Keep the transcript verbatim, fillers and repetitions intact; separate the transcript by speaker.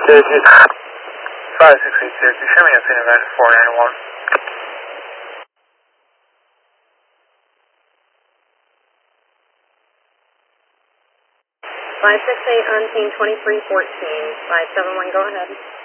Speaker 1: Syracuse. five six eight Syracuse, show me a pin event four nine one.
Speaker 2: five six eight on team twenty-three fourteen, five seven one, go ahead.